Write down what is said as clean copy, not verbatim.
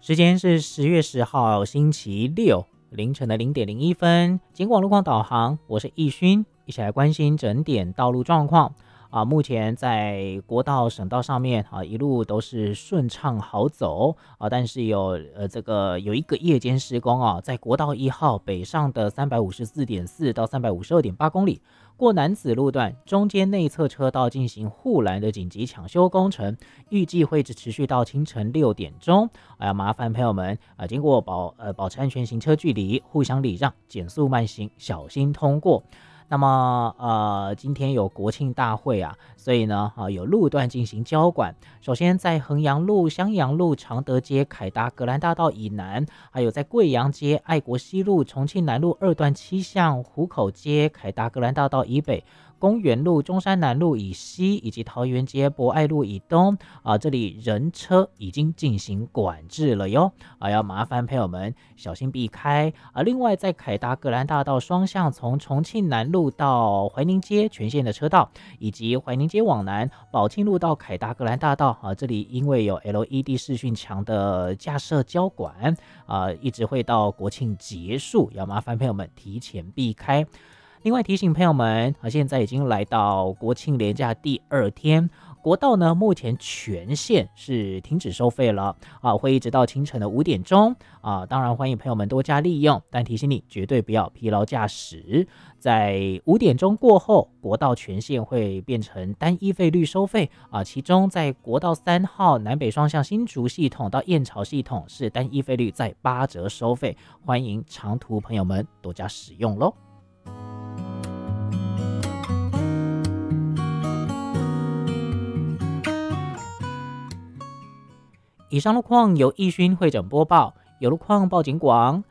时间是10月10号星期六凌晨的0:01，警广路况导航，我是易勋，一起来关心整点道路状况。目前在国道、省道上面一路都是顺畅好走但是有一个夜间施工在国道1号北上的354.4到352.8公里，过南子路段中间内侧车道进行护栏的紧急抢修工程，预计会持续到清晨6点钟。麻烦朋友们经过保持安全行车距离，互相礼让，减速慢行，小心通过。那么今天有国庆大会所以呢有路段进行交管。首先在衡阳路、襄阳路、常德街、凯达格兰大道以南，还有在贵阳街、爱国西路、重庆南路2段7巷、湖口街、凯达格兰大道以北、公园路、中山南路以西，以及桃园街、博爱路以东这里人车已经进行管制了哟要麻烦朋友们小心避开另外在凯达格兰大道双向从重庆南路到怀宁街全线的车道，以及怀宁街往南宝庆路到凯达格兰大道这里因为有 LED 视讯墙的架设交管一直会到国庆结束，要麻烦朋友们提前避开。另外提醒朋友们现在已经来到国庆连假第2天，国道呢目前全线是停止收费了会一直到清晨的5点钟当然欢迎朋友们多加利用，但提醒你绝对不要疲劳驾驶。在5点钟过后，国道全线会变成单一费率收费其中在国道3号南北双向新竹系统到燕巢系统是单一费率在8折收费，欢迎长途朋友们多加使用咯。以上路况由易勋会诊播报，有路况报警广